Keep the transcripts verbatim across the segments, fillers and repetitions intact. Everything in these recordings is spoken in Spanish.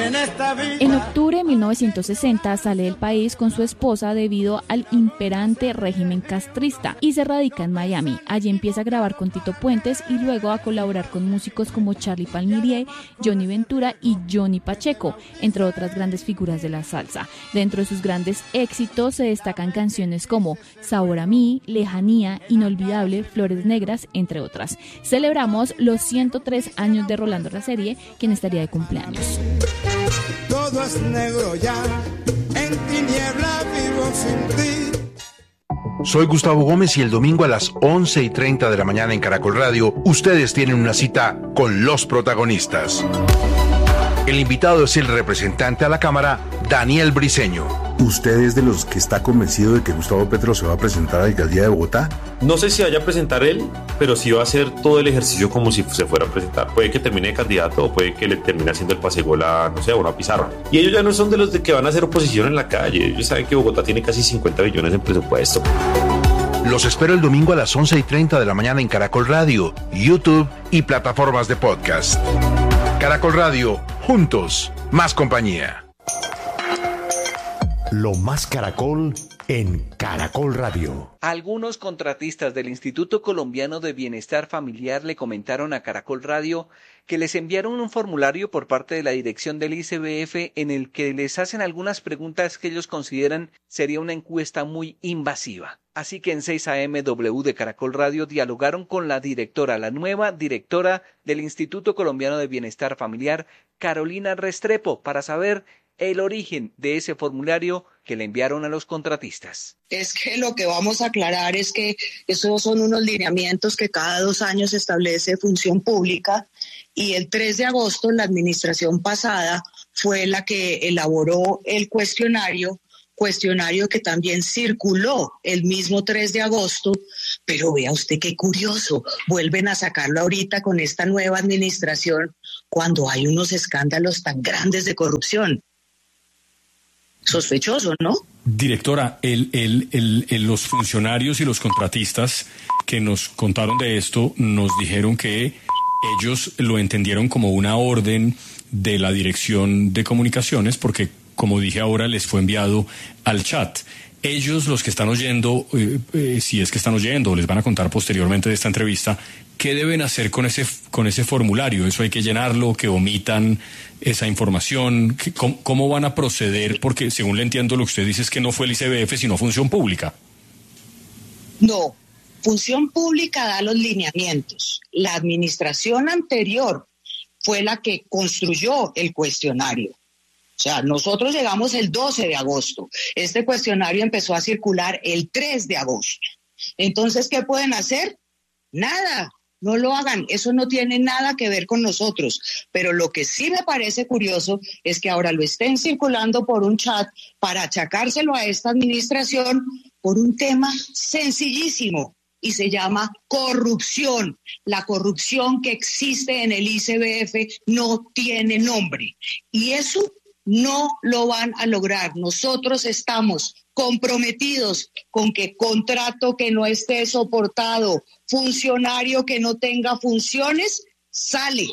en esta vida. En octubre de mil novecientos sesenta sale del país con su esposa debido al imperante régimen castrista y se radica en Miami. Allí empieza a grabar con Tito Puentes y luego a colaborar con músicos como Charlie Palmirier, Johnny Ventura y Johnny Pacheco, entre otras grandes figuras de la salsa. Dentro de sus grandes éxitos se destacan canciones como Sabor a mí, Lejanía, Inolvidable, Flores Negras, entre otras. Celebramos los ciento tres años de Rolando la Serie, quien estaría de cumpleaños. Todo es negro ya, en tiniebla vivo sin ti. Soy Gustavo Gómez y el domingo a las once y treinta de la mañana en Caracol Radio, ustedes tienen una cita con los protagonistas. El invitado es el representante a la Cámara, Daniel Briceño. ¿Usted es de los que está convencido de que Gustavo Petro se va a presentar a la alcaldía de Bogotá? No sé si vaya a presentar él, pero sí va a hacer todo el ejercicio como si se fuera a presentar. Puede que termine de candidato o puede que le termine haciendo el pasegol a, no sé, a una pizarra. Y ellos ya no son de los de que van a hacer oposición en la calle. Ellos saben que Bogotá tiene casi cincuenta billones en presupuesto. Los espero el domingo a las once y treinta de la mañana en Caracol Radio, YouTube y plataformas de podcast. Caracol Radio, juntos, más compañía. Lo más Caracol en Caracol Radio. Algunos contratistas del Instituto Colombiano de Bienestar Familiar le comentaron a Caracol Radio que les enviaron un formulario por parte de la dirección del I C B F en el que les hacen algunas preguntas que ellos consideran sería una encuesta muy invasiva. Así que en seis A M W de Caracol Radio dialogaron con la directora, la nueva directora del Instituto Colombiano de Bienestar Familiar, Carolina Restrepo, para saber el origen de ese formulario que le enviaron a los contratistas. Es que lo que vamos a aclarar es que esos son unos lineamientos que cada dos años establece Función Pública y el tres de agosto la administración pasada fue la que elaboró el cuestionario, cuestionario que también circuló el mismo tres de agosto, pero vea usted qué curioso, vuelven a sacarlo ahorita con esta nueva administración cuando hay unos escándalos tan grandes de corrupción. Sospechoso, ¿no? Directora, el, el, el, el, los funcionarios y los contratistas que nos contaron de esto nos dijeron que ellos lo entendieron como una orden de la Dirección de Comunicaciones porque, como dije ahora, les fue enviado al chat. Ellos, los que están oyendo, eh, eh, si es que están oyendo, les van a contar posteriormente de esta entrevista, ¿qué deben hacer con ese con ese formulario? ¿Eso hay que llenarlo, que omitan esa información? ¿Cómo, cómo van a proceder? Porque según le entiendo lo que usted dice es que no fue el I C B F, sino Función Pública. No, Función Pública da los lineamientos. La administración anterior fue la que construyó el cuestionario. O sea, nosotros llegamos el doce de agosto. Este cuestionario empezó a circular el tres de agosto. Entonces, ¿qué pueden hacer? Nada, no lo hagan. Eso no tiene nada que ver con nosotros. Pero lo que sí me parece curioso es que ahora lo estén circulando por un chat para achacárselo a esta administración por un tema sencillísimo y se llama corrupción. La corrupción que existe en el I C B F no tiene nombre. Y eso no lo van a lograr. Nosotros estamos comprometidos con que contrato que no esté soportado, funcionario que no tenga funciones, sale.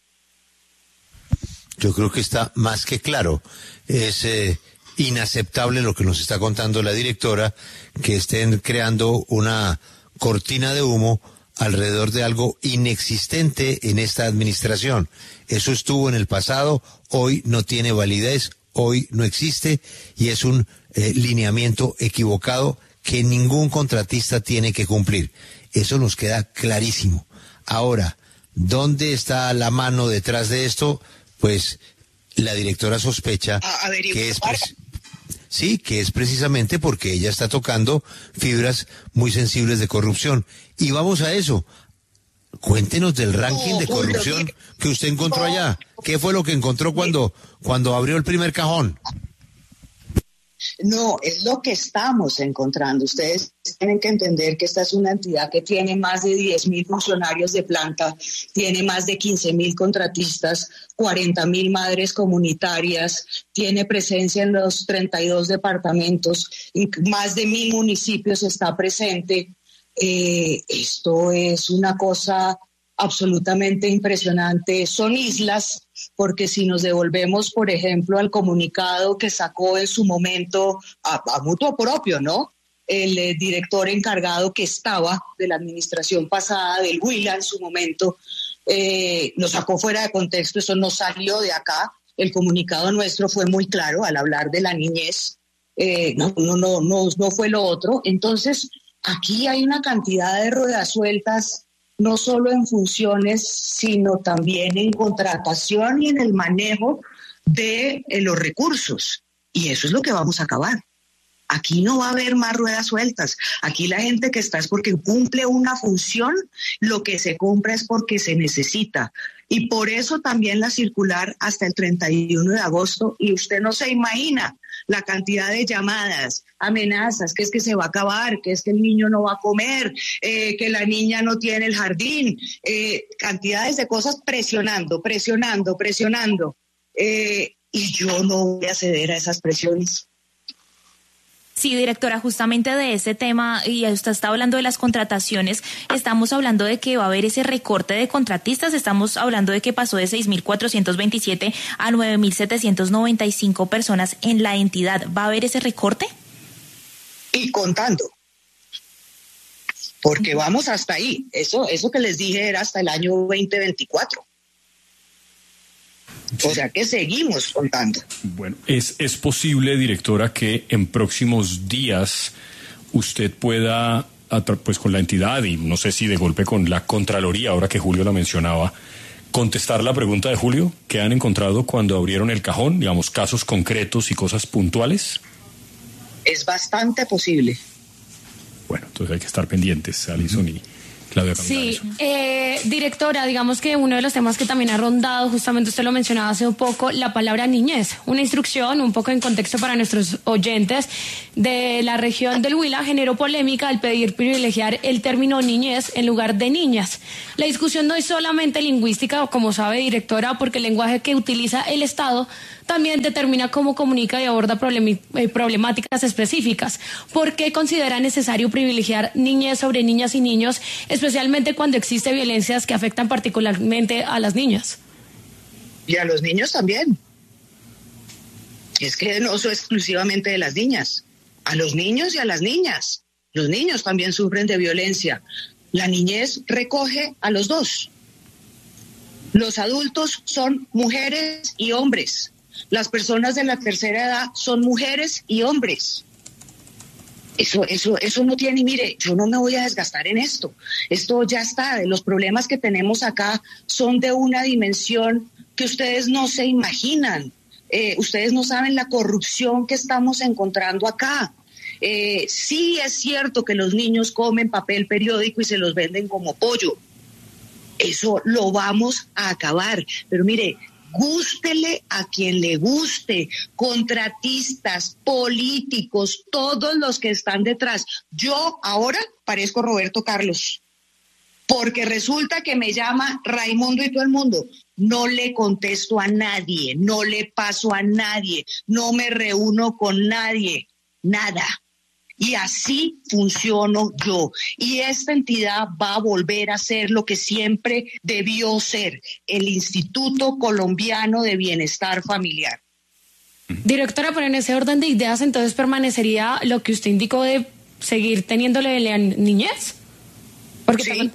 Yo creo que está más que claro. Es eh, inaceptable lo que nos está contando la directora, que estén creando una cortina de humo alrededor de algo inexistente en esta administración. Eso estuvo en el pasado, hoy no tiene validez, hoy no existe y es un eh, lineamiento equivocado que ningún contratista tiene que cumplir. Eso nos queda clarísimo. Ahora, ¿dónde está la mano detrás de esto? Pues la directora sospecha que es... Pres- Sí, que es precisamente porque ella está tocando fibras muy sensibles de corrupción. Y vamos a eso. Cuéntenos del ranking de corrupción que usted encontró allá. ¿Qué fue lo que encontró cuando, cuando abrió el primer cajón? No, es lo que estamos encontrando. Ustedes tienen que entender que esta es una entidad que tiene más de diez mil funcionarios de planta, tiene más de quince mil contratistas, cuarenta mil madres comunitarias, tiene presencia en los treinta y dos departamentos, y más de mil municipios está presente. Eh, esto es una cosa absolutamente impresionante. Son islas porque si nos devolvemos, por ejemplo, al comunicado que sacó en su momento, a, a mutuo propio, ¿no?, el eh, director encargado que estaba de la administración pasada del Huila en su momento, eh, lo sacó fuera de contexto, eso no salió de acá. El comunicado nuestro fue muy claro al hablar de la niñez, eh, no, no, no, no, no fue lo otro. Entonces, aquí hay una cantidad de ruedas sueltas, no solo en funciones, sino también en contratación y en el manejo de eh, los recursos. Y eso es lo que vamos a acabar. Aquí no va a haber más ruedas sueltas. Aquí la gente que está es porque cumple una función, lo que se compra es porque se necesita. Y por eso también la circular hasta el treinta y uno de agosto, y usted no se imagina la cantidad de llamadas, amenazas, que es que se va a acabar, que es que el niño no va a comer, eh, que la niña no tiene el jardín, eh, cantidades de cosas presionando, presionando, presionando. Eh, y yo no voy a ceder a esas presiones. Sí, directora, justamente de ese tema, y usted está hablando de las contrataciones, estamos hablando de que va a haber ese recorte de contratistas, estamos hablando de que pasó de seis mil cuatrocientos veintisiete a nueve mil setecientos noventa y cinco personas en la entidad. ¿Va a haber ese recorte? Y contando, porque vamos hasta ahí. Eso, eso que les dije era hasta el año veinte veinticuatro. Sí. O sea que seguimos contando. Bueno, ¿es, es posible, directora, que en próximos días usted pueda, pues con la entidad y no sé si de golpe con la Contraloría, ahora que Julio la mencionaba, contestar la pregunta de Julio que han encontrado cuando abrieron el cajón, digamos, casos concretos y cosas puntuales? Es bastante posible. Bueno, entonces hay que estar pendientes, Alison y Claudia Camila. Sí, eh, directora, digamos que uno de los temas que también ha rondado, justamente usted lo mencionaba hace un poco, la palabra niñez. Una instrucción, un poco en contexto para nuestros oyentes, de la región del Huila generó polémica al pedir privilegiar el término niñez en lugar de niñas. La discusión no es solamente lingüística, como sabe, directora, porque el lenguaje que utiliza el Estado también determina cómo comunica y aborda problemáticas específicas. ¿Por qué considera necesario privilegiar niñez sobre niñas y niños, especialmente cuando existe violencias que afectan particularmente a las niñas? Y a los niños también. Es que no son exclusivamente de las niñas. A los niños y a las niñas. Los niños también sufren de violencia. La niñez recoge a los dos. Los adultos son mujeres y hombres. Las personas de la tercera edad son mujeres y hombres. Eso, eso, eso no tiene, mire, yo no me voy a desgastar en esto. Esto ya está. Los problemas que tenemos acá son de una dimensión que ustedes no se imaginan. Eh, ustedes no saben la corrupción que estamos encontrando acá. Eh, sí es cierto que los niños comen papel periódico y se los venden como pollo. Eso lo vamos a acabar. Pero mire, gústele a quien le guste, contratistas, políticos, todos los que están detrás. Yo ahora parezco Roberto Carlos, porque resulta que me llama Raimundo y todo el mundo. No le contesto a nadie, no le paso a nadie, no me reúno con nadie, nada. Y así funciono yo. Y esta entidad va a volver a ser lo que siempre debió ser, el Instituto Colombiano de Bienestar Familiar. Directora, pero en ese orden de ideas, entonces permanecería lo que usted indicó de seguir teniéndole la niñez. Porque sí. También...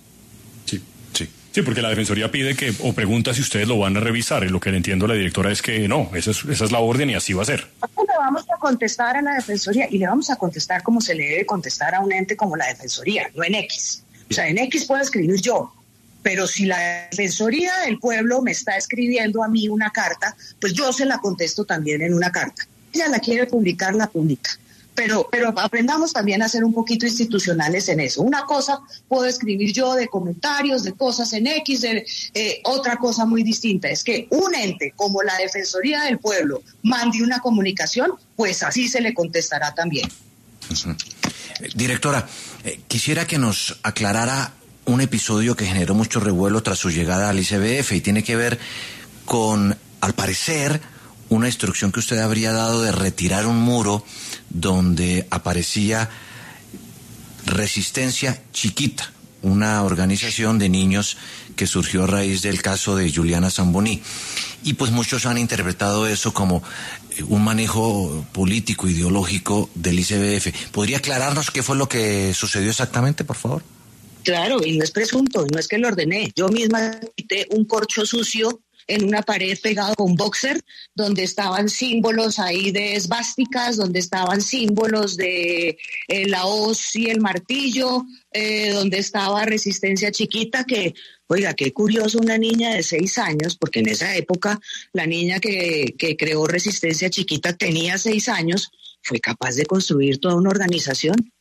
sí, sí, sí, porque la Defensoría pide que, o pregunta si ustedes lo van a revisar, y lo que le entiendo a la directora es que no, esa es, esa es la orden y así va a ser. Le vamos a contestar a la Defensoría y le vamos a contestar como se le debe contestar a un ente como la Defensoría, no en X. O sea, en X puedo escribir yo, pero si la Defensoría del Pueblo me está escribiendo a mí una carta, pues yo se la contesto también en una carta. Ella la quiere publicar, la publica. Pero, pero aprendamos también a ser un poquito institucionales en eso. Una cosa puedo escribir yo de comentarios, de cosas en X, de, eh, otra cosa muy distinta es que un ente como la Defensoría del Pueblo mande una comunicación, pues así se le contestará también. Uh-huh. eh, directora, eh, quisiera que nos aclarara un episodio que generó mucho revuelo tras su llegada al I C B F y tiene que ver con, al parecer, una instrucción que usted habría dado de retirar un muro donde aparecía Resistencia Chiquita. una organización de niños que surgió a raíz del caso de Juliana Zamboní. Y pues muchos han interpretado eso como un manejo político, ideológico del I C B F. ¿Podría aclararnos qué fue lo que sucedió exactamente, por favor? Claro, y no es presunto, no es que lo ordené. Yo misma quité un corcho sucio en una pared pegado con boxer, donde estaban símbolos ahí de esvásticas, donde estaban símbolos de eh, la hoz y el martillo, eh, donde estaba Resistencia Chiquita, que, oiga, qué curioso, una niña de seis años, porque en esa época la niña que, que creó Resistencia Chiquita tenía seis años, fue capaz de construir toda una organización.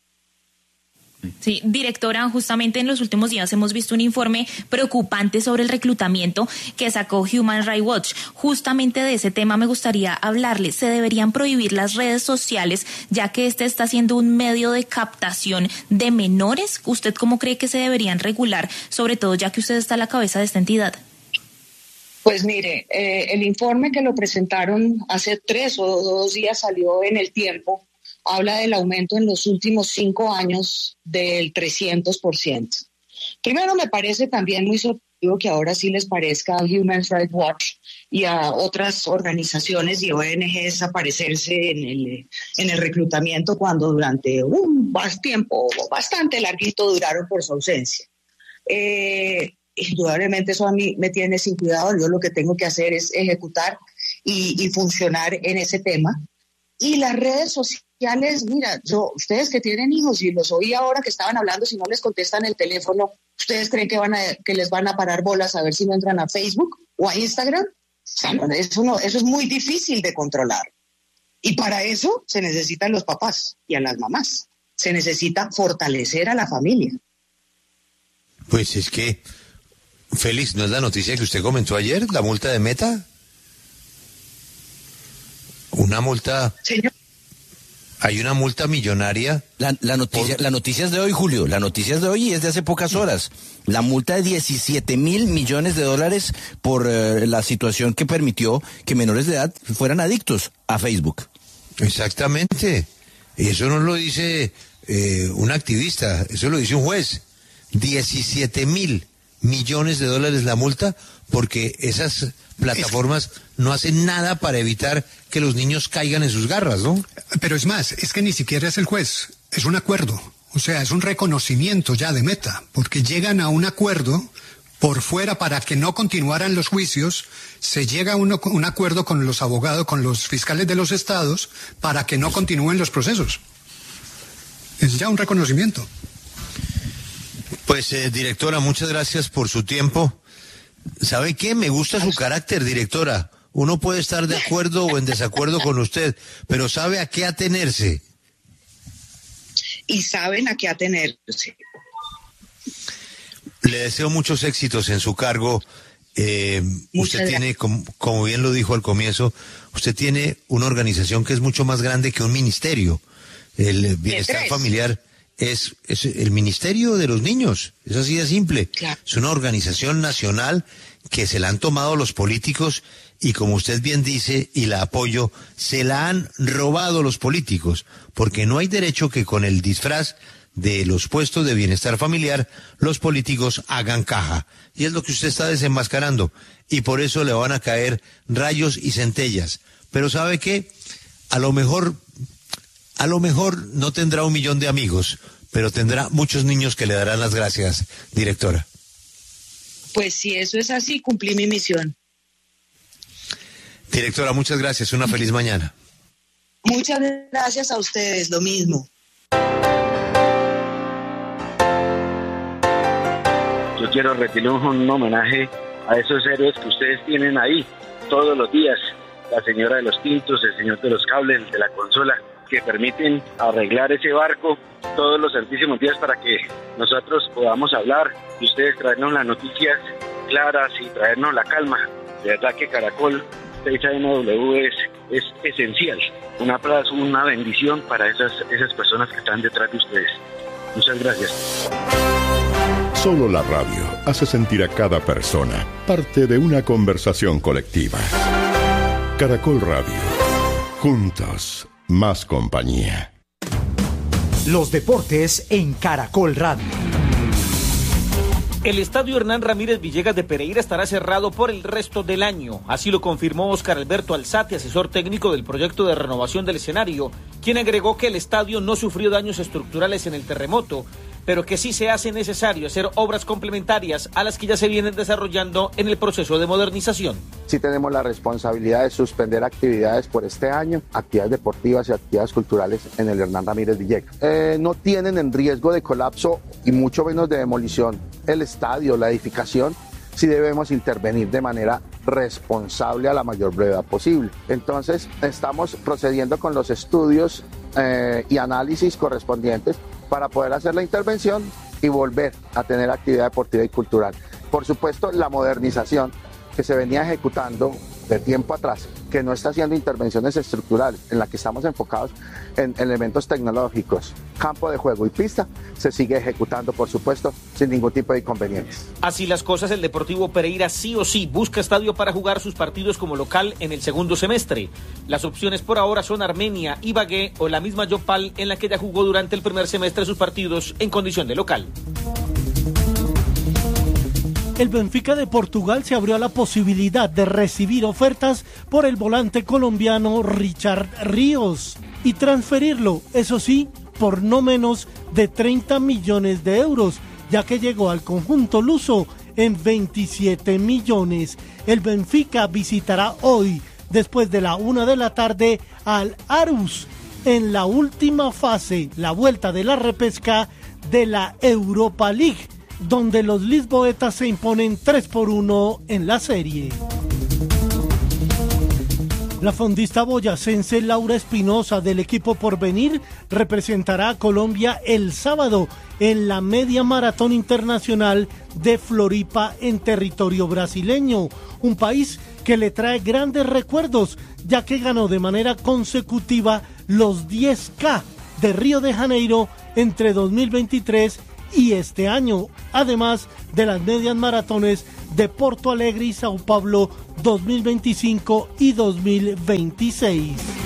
Sí, directora, justamente en los últimos días hemos visto un informe preocupante sobre el reclutamiento que sacó Human Rights Watch. Justamente de ese tema me gustaría hablarle. ¿Se deberían prohibir las redes sociales, ya que este está siendo un medio de captación de menores? ¿Usted cómo cree que se deberían regular, sobre todo ya que usted está a la cabeza de esta entidad? Pues mire, eh, el informe que lo presentaron hace tres o dos días salió en El Tiempo. Habla del aumento en los últimos cinco años del trescientos por ciento. Primero, me parece también muy sorpresivo que ahora sí les parezca a Human Rights Watch y a otras organizaciones y O N Ges aparecerse en el, en el reclutamiento cuando durante un tiempo bastante larguito duraron por su ausencia. Eh, indudablemente eso a mí me tiene sin cuidado. Yo lo que tengo que hacer es ejecutar y, y funcionar en ese tema. Y las redes sociales, mira, yo, ustedes que tienen hijos y los oí ahora que estaban hablando, si no les contestan el teléfono, ¿ustedes creen que van a, que les van a parar bolas a ver si no entran a Facebook o a Instagram? O sea, no, eso, no, eso es muy difícil de controlar. Y para eso se necesitan los papás y a las mamás. Se necesita fortalecer a la familia. Pues es que, Félix, ¿no es la noticia que usted comentó ayer, la multa de Meta? Una multa... Señor. Hay una multa millonaria. La, la, noticia, por... la noticia es de hoy, Julio. La noticia es de hoy y es de hace pocas horas. La multa de diecisiete mil millones de dólares por uh, la situación que permitió que menores de edad fueran adictos a Facebook. Exactamente. Eso no lo dice eh, un activista, eso lo dice un juez. diecisiete mil millones de dólares la multa porque esas plataformas no hacen nada para evitar que los niños caigan en sus garras, ¿no? Pero es más, es que ni siquiera es el juez, es un acuerdo, o sea, es un reconocimiento ya de Meta, porque llegan a un acuerdo por fuera para que no continuaran los juicios, se llega a uno, un acuerdo con los abogados, con los fiscales de los estados, para que no continúen los procesos. Es ya un reconocimiento. Pues, eh, directora, muchas gracias por su tiempo. ¿Sabe qué? Me gusta su carácter, directora. Uno puede estar de acuerdo o en desacuerdo con usted, pero sabe a qué atenerse. Y saben a qué atenerse. Le deseo muchos éxitos en su cargo. Eh, usted gracias. tiene, como, como bien lo dijo al comienzo, usted tiene una organización que es mucho más grande que un ministerio. El bienestar familiar es, es el ministerio de los niños. Es así de simple. Claro. Es una organización nacional que se la han tomado los políticos y, como usted bien dice, y la apoyo, se la han robado los políticos, porque no hay derecho que con el disfraz de los puestos de bienestar familiar los políticos hagan caja. Y es lo que usted está desenmascarando, y por eso le van a caer rayos y centellas. Pero ¿sabe qué? A lo mejor, a lo mejor no tendrá un millón de amigos, pero tendrá muchos niños que le darán las gracias, directora. Pues si eso es así, cumplí mi misión. Directora, muchas gracias. Una feliz mañana. Muchas gracias a ustedes, lo mismo. Yo quiero rendirle un homenaje a esos héroes que ustedes tienen ahí todos los días. La señora de los tintos, el señor de los cables, el de la consola, que permiten arreglar ese barco todos los santísimos días para que nosotros podamos hablar y ustedes traernos las noticias claras y traernos la calma. De verdad que Caracol seis A M W es, es esencial. Un aplauso, una bendición para esas, esas personas que están detrás de ustedes. Muchas gracias. Solo la radio hace sentir a cada persona parte de una conversación colectiva. Caracol Radio. Juntos, más compañía. Los deportes en Caracol Radio. El estadio Hernán Ramírez Villegas de Pereira estará cerrado por el resto del año. Así lo confirmó Óscar Alberto Alzate, asesor técnico del proyecto de renovación del escenario, quien agregó que el estadio no sufrió daños estructurales en el terremoto, pero que sí se hace necesario hacer obras complementarias a las que ya se vienen desarrollando en el proceso de modernización. Sí tenemos la responsabilidad de suspender actividades por este año, actividades deportivas y actividades culturales en el Hernán Ramírez Villegas. Eh, no tienen en riesgo de colapso y mucho menos de demolición el estadio, la edificación. Sí debemos intervenir de manera responsable a la mayor brevedad posible. Entonces estamos procediendo con los estudios eh, y análisis correspondientes para poder hacer la intervención y volver a tener actividad deportiva y cultural. Por supuesto, la modernización que se venía ejecutando de tiempo atrás, que no está haciendo intervenciones estructurales, en la que estamos enfocados en elementos tecnológicos, campo de juego y pista, se sigue ejecutando, por supuesto, sin ningún tipo de inconvenientes. Así las cosas, el Deportivo Pereira sí o sí busca estadio para jugar sus partidos como local en el segundo semestre. Las opciones por ahora son Armenia, Ibagué o la misma Yopal, en la que ya jugó durante el primer semestre sus partidos en condición de local. El Benfica de Portugal se abrió a la posibilidad de recibir ofertas por el volante colombiano Richard Ríos y transferirlo, eso sí, por no menos de treinta millones de euros, ya que llegó al conjunto luso en veintisiete millones. El Benfica visitará hoy, después de la una de la tarde, al Aarhus en la última fase, la vuelta de la repesca de la Europa League, donde los lisboetas se imponen tres por uno en la serie. La fondista boyacense Laura Espinosa del equipo Porvenir representará a Colombia el sábado en la media maratón internacional de Floripa en territorio brasileño, un país que le trae grandes recuerdos, ya que ganó de manera consecutiva los diez K de Río de Janeiro entre dos mil veintitrés y este año, además de las medias maratones de Porto Alegre y Sao Paulo dos mil veinticinco y dos mil veintiséis.